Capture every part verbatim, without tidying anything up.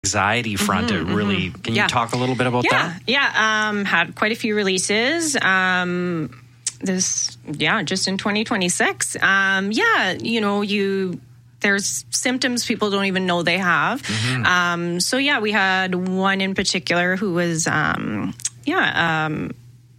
anxiety front, mm-hmm, it really, mm-hmm. can you yeah. talk a little bit about yeah. that? Yeah, um, had quite a few releases. Um, this, yeah, just in twenty twenty-six. Um, yeah, you know, you, there's symptoms people don't even know they have. Mm-hmm. Um, so yeah, we had one in particular who was, um, yeah, um,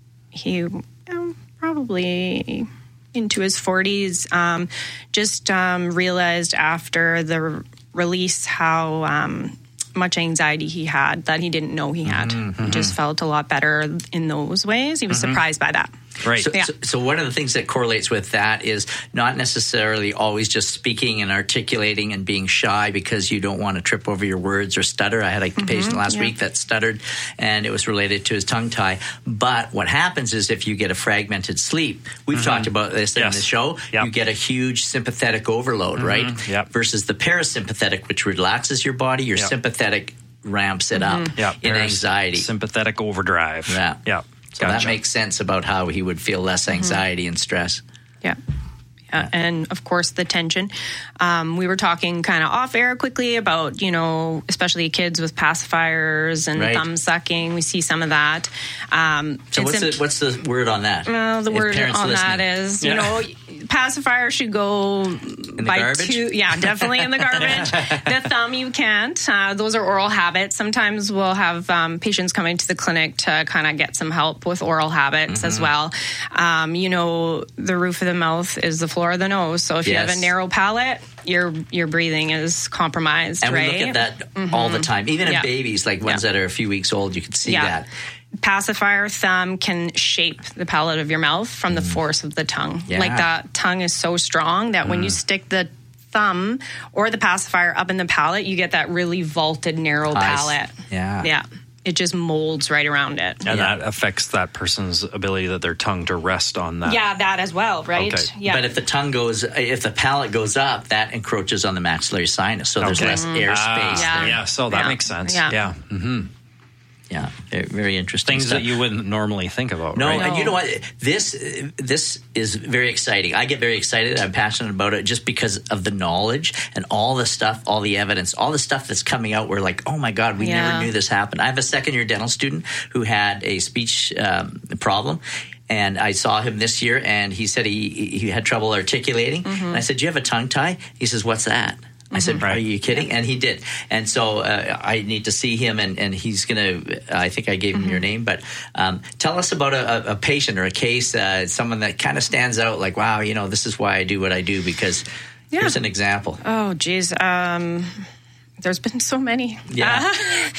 he um, probably into his forties, um, just um, realized after the release how um, much anxiety he had that he didn't know he had. Mm-hmm. He just felt a lot better in those ways. He was mm-hmm. surprised by that. Right. So, yeah. so, so one of the things that correlates with that is not necessarily always just speaking and articulating and being shy because you don't want to trip over your words or stutter. I had a mm-hmm. patient last yeah. week that stuttered, and it was related to his tongue tie. But what happens is if you get a fragmented sleep, we've mm-hmm. talked about this yes. in the show, yep. you get a huge sympathetic overload, mm-hmm. right? Yep. Versus the parasympathetic, which relaxes your body, your yep. sympathetic ramps it mm-hmm. up yep. in anxiety. Sympathetic overdrive. Yeah. Yeah. So gotcha. That makes sense about how he would feel less anxiety mm-hmm. and stress. Yeah. Yeah. And of course, the tension. Um, we were talking kind of off air quickly about, you know, especially kids with pacifiers and right. thumb sucking. We see some of that. Um, so what's the, what's the word on that? Well, the if word on listening. that is, you yeah. know, pacifier should go in by garbage? two. Yeah, definitely in the garbage. The thumb, you can't. Uh, those are oral habits. Sometimes we'll have um, patients coming to the clinic to kind of get some help with oral habits mm-hmm. as well. Um, you know, the roof of the mouth is the floor of the nose. So if yes. you have a narrow palate, your your breathing is compromised, and right? we look at that mm-hmm. all the time. Even in yeah. babies, like ones yeah. that are a few weeks old, you can see yeah. that. Pacifier thumb can shape the palate of your mouth from the force of the tongue. Yeah. Like that tongue is so strong that mm. when you stick the thumb or the pacifier up in the palate, you get that really vaulted, narrow Ice. palate. Yeah. Yeah. It just molds right around it. And yeah. that affects that person's ability of their tongue to rest on that. Yeah, that as well, right? Okay. Yeah. But if the tongue goes, if the palate goes up, that encroaches on the maxillary sinus, so there's okay. less mm. airspace. Ah, yeah. yeah, so that yeah. makes sense. Yeah. Yeah. Mm-hmm. Yeah, very interesting Things stuff. that you wouldn't normally think about. No, right? and you know what? This this is very exciting. I get very excited. I'm passionate about it just because of the knowledge and all the stuff, all the evidence, all the stuff that's coming out. We're like, oh my God, we yeah. never knew this happened. I have a second year dental student who had a speech um, problem. And I saw him this year, and he said he he had trouble articulating. Mm-hmm. And I said, do you have a tongue tie? He says, what's that? I said, mm-hmm. are you kidding? Yeah. And he did. And so uh, I need to see him, and, and he's going to, I think I gave him mm-hmm. your name, but um, tell us about a, a patient or a case, uh, someone that kind of stands out like, wow, you know, this is why I do what I do, because yeah. here's an example. Oh, geez. Um, there's been so many. Yeah. Uh,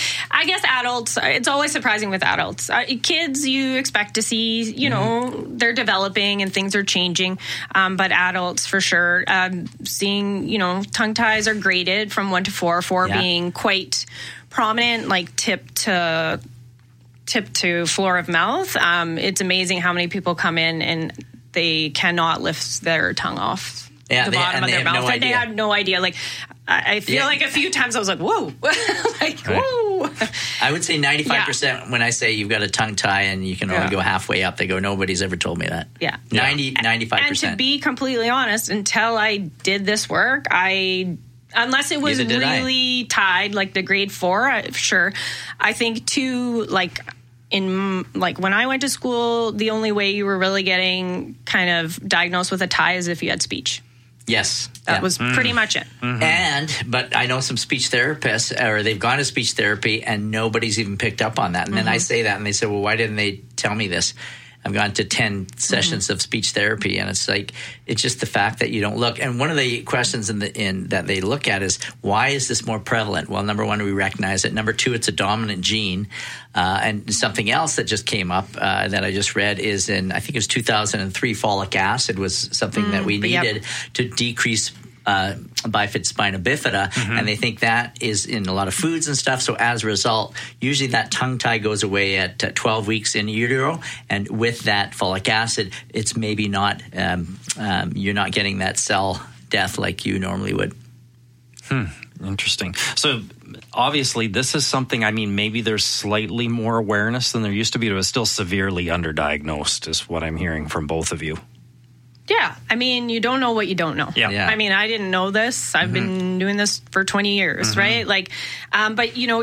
I guess adults, it's always surprising with adults. Uh, kids, you expect to see, you know, mm-hmm. they're developing and things are changing. Um, but adults, for sure, um, seeing, you know, tongue ties are graded from one to four, four yeah. being quite prominent, like tip to tip to floor of mouth. Um, it's amazing how many people come in and they cannot lift their tongue off yeah, the they, bottom of their mouth. No and they idea. had no idea. Like, I feel yeah. like a few times I was like, whoa, like, right. whoa. I would say ninety-five percent yeah. when I say you've got a tongue tie and you can only yeah. go halfway up, they go, nobody's ever told me that. Yeah. ninety, ninety-five percent. And to be completely honest, until I did this work, I, unless it was really I. tied, like the grade four, I, sure. I think too, like, in like when I went to school, the only way you were really getting kind of diagnosed with a tie is if you had speech. Yes. That yeah. was mm. pretty much it. Mm-hmm. And, but I know some speech therapists, or they've gone to speech therapy and nobody's even picked up on that. And mm-hmm. then I say that and they say, well, why didn't they tell me this? I've gone to ten sessions mm-hmm. of speech therapy, and it's like, it's just the fact that you don't look. And one of the questions in the in that they look at is, why is this more prevalent? Well, number one, we recognize it. Number two, it's a dominant gene. Uh, and something else that just came up uh, that I just read is in, I think it was two thousand three, folic acid was something mm, that we needed yep. to decrease uh, bifid spina bifida, mm-hmm. and they think that is in a lot of foods and stuff. So as a result, usually that tongue tie goes away at uh, twelve weeks in utero, and with that folic acid, it's maybe not, um, um, you're not getting that cell death like you normally would. Hmm. Interesting. So obviously this is something, I mean, maybe there's slightly more awareness than there used to be, but it's still severely underdiagnosed is what I'm hearing from both of you. Yeah, I mean, you don't know what you don't know. Yeah. Yeah. I mean, I didn't know this. I've mm-hmm. been doing this for twenty years, mm-hmm. right? Like, um, but you know,